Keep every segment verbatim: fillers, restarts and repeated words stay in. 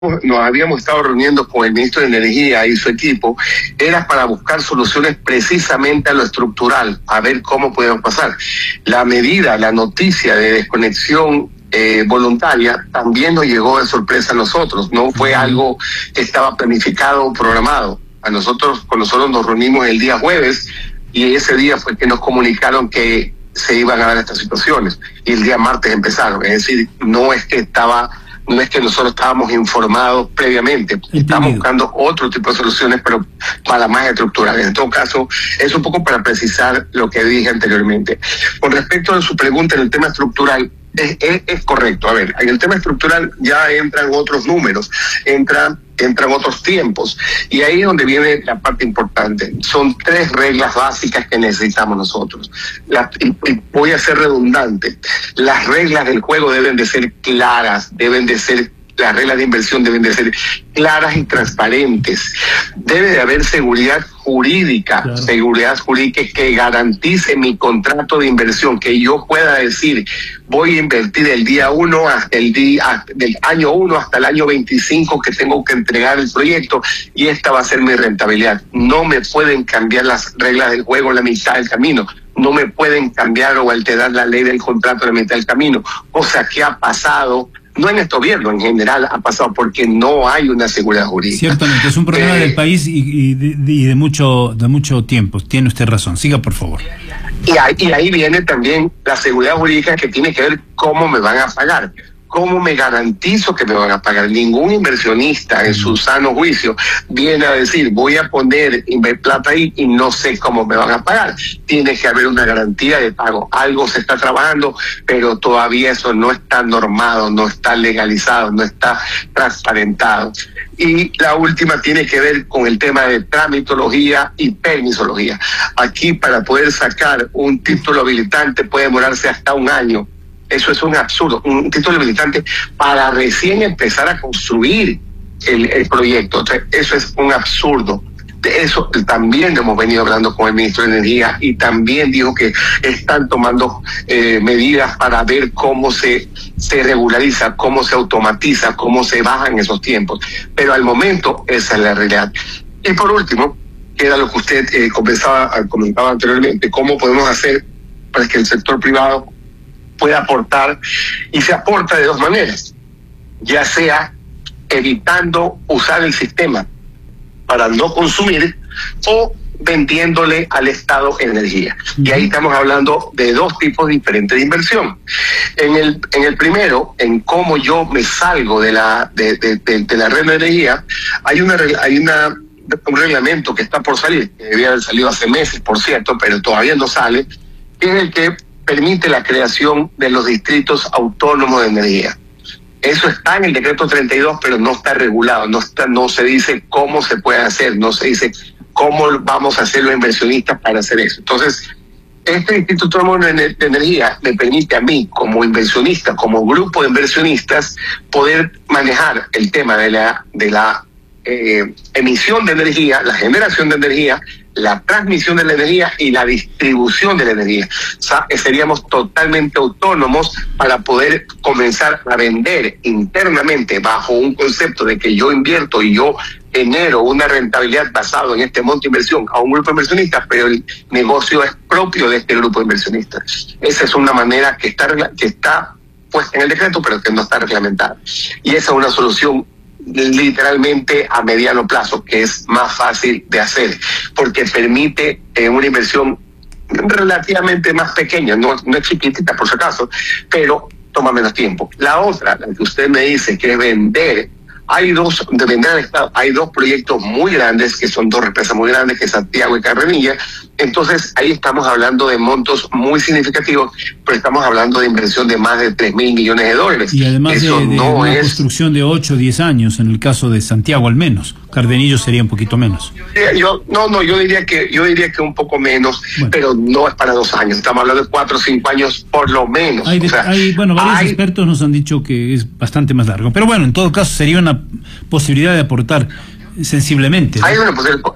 nos habíamos estado reuniendo con el ministro de Energía y su equipo, era para buscar soluciones precisamente a lo estructural, a ver cómo podemos pasar. La medida, la noticia de desconexión eh, voluntaria también nos llegó de sorpresa a nosotros, no fue algo que estaba planificado o programado. A nosotros, con nosotros nos reunimos el día jueves y ese día fue que nos comunicaron que se iban a dar estas situaciones y el día martes empezaron, es decir, no es que estaba... No es que nosotros estábamos informados previamente, Entendido. Estamos buscando otro tipo de soluciones, pero para más estructurales. En todo caso, es un poco para precisar lo que dije anteriormente. Con respecto a su pregunta en el tema estructural, es, es, es correcto. A ver, en el tema estructural ya entran otros números, entran, entran otros tiempos, y ahí es donde viene la parte importante. Son tres reglas básicas que necesitamos nosotros. La, y, y voy a ser redundante. Las reglas del juego deben de ser claras, deben de ser las reglas de inversión deben de ser claras y transparentes. Debe de haber seguridad jurídica, claro. seguridad jurídica que garantice mi contrato de inversión, que yo pueda decir, voy a invertir el día uno hasta el día del año uno hasta el año veinticinco que tengo que entregar el proyecto y esta va a ser mi rentabilidad. No me pueden cambiar las reglas del juego en la mitad del camino. No me pueden cambiar o alterar la ley del contrato en la mitad del camino, cosa que ha pasado. No en este gobierno, en general ha pasado porque no hay una seguridad jurídica. Ciertamente, es un problema eh, del país y, y, de, y de mucho de mucho tiempo. Tiene usted razón. Siga, por favor. Y ahí, y ahí viene también la seguridad jurídica que tiene que ver cómo me van a pagar. ¿Cómo me garantizo que me van a pagar? Ningún inversionista en su sano juicio viene a decir, voy a poner plata ahí y no sé cómo me van a pagar. Tiene que haber una garantía de pago. Algo se está trabajando, pero todavía eso no está normado, no está legalizado, no está transparentado. Y la última tiene que ver con el tema de tramitología y permisología. Aquí, para poder sacar un título habilitante puede demorarse hasta un año. Eso es un absurdo, un título habilitante para recién empezar a construir el, el proyecto. Entonces, eso es un absurdo. De eso también hemos venido hablando con el ministro de Energía y también dijo que están tomando eh, medidas para ver cómo se, se regulariza, cómo se automatiza, cómo se bajan esos tiempos. Pero al momento esa es la realidad. Y por último, que era lo que usted eh, comentaba, comentaba anteriormente, cómo podemos hacer para que el sector privado puede aportar, y se aporta de dos maneras, ya sea evitando usar el sistema para no consumir o vendiéndole al Estado energía. Uh-huh. Y ahí estamos hablando de dos tipos diferentes de inversión. En el en el primero, en cómo yo me salgo de la de, de, de, de la red de energía, hay una hay una un reglamento que está por salir, que debía haber salido hace meses, por cierto, pero todavía no sale, que es el que permite la creación de los distritos autónomos de energía. Eso está en el decreto treinta y dos, pero no está regulado, no está, no se dice cómo se puede hacer, no se dice cómo vamos a hacer los inversionistas para hacer eso. Entonces, este distrito autónomo de energía me permite a mí, como inversionista, como grupo de inversionistas, poder manejar el tema de la, de la eh, emisión de energía, la generación de energía, la transmisión de la energía y la distribución de la energía. O sea, seríamos totalmente autónomos para poder comenzar a vender internamente bajo un concepto de que yo invierto y yo genero una rentabilidad basado en este monto de inversión a un grupo de inversionistas, pero el negocio es propio de este grupo de inversionistas. Esa es una manera que está, que está puesta en el decreto, pero que no está reglamentada. Y esa es una solución literalmente a mediano plazo, que es más fácil de hacer, porque permite eh, una inversión relativamente más pequeña, no, no es chiquitita por si acaso, pero toma menos tiempo. La otra, la que usted me dice, que es vender, hay dos, de vender al Estado, hay dos proyectos muy grandes, que son dos represas muy grandes, que es Santiago y Carrenilla. Entonces ahí estamos hablando de montos muy significativos, pero estamos hablando de inversión de más de tres mil millones de dólares. Y además Eso de, de no una es... construcción de ocho o diez años, en el caso de Santiago al menos. Cardenillo sería un poquito menos. Yo, no, no, yo diría que yo diría que un poco menos, bueno, pero no es para dos años. Estamos hablando de cuatro o cinco años por lo menos. Hay, de, o sea, hay bueno, varios hay... expertos nos han dicho que es bastante más largo. Pero bueno, en todo caso sería una posibilidad de aportar sensiblemente, ¿no? Hay una posibilidad.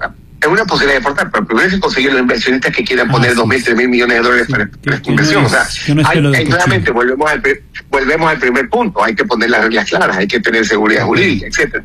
es una posibilidad de exportar, pero primero hay que conseguir los inversionistas que quieran poner dos mil, tres mil millones de dólares sí, para, que, para esta inversión. No es, o sea, no es hay, hay claramente volvemos al, volvemos al primer punto, hay que poner las reglas claras, hay que tener seguridad jurídica, etcétera.